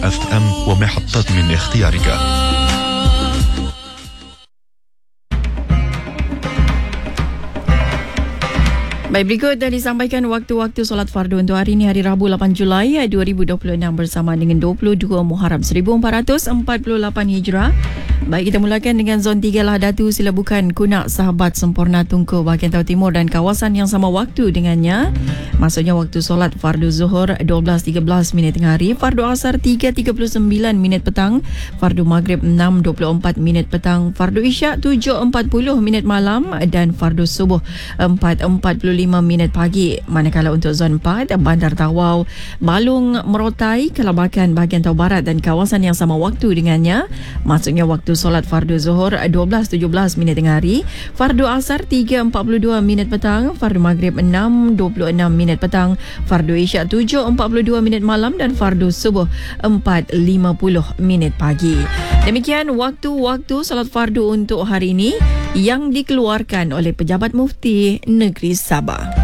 FM ومحطات من اختيارك. Baik, berikut dah disampaikan waktu-waktu solat fardu untuk hari ini, hari Rabu 8 Julai 2026 bersama dengan 22 Muharram 1448 Hijrah. Baik, kita mulakan dengan zon 3 lah. Datu sila bukan Kunak, Sahabat, Sempurna, Tungku, bahagian Tau Timur dan kawasan yang sama waktu dengannya. Maksudnya waktu solat fardu Zuhur 12.13 minit tengah hari, fardu Asar 3.39 minit petang, fardu Maghrib 6.24 minit petang, fardu Isyak 7.40 minit malam dan fardu Subuh 4.45 minit pagi. Manakala untuk zon 4, Bandar Tawau, Balung, Merotai, Kelabakan, bahagian Tau Barat dan kawasan yang sama waktu dengannya. Maksudnya waktu solat fardu Zuhur 12.17 minit tengah hari, fardu Asar 3.42 minit petang, fardu Maghrib 6.26 minit petang, fardu Isyak 7.42 minit malam dan fardu Subuh 4.50 minit pagi. Demikian waktu-waktu solat fardu untuk hari ini yang dikeluarkan oleh Pejabat Mufti Negeri Sabah.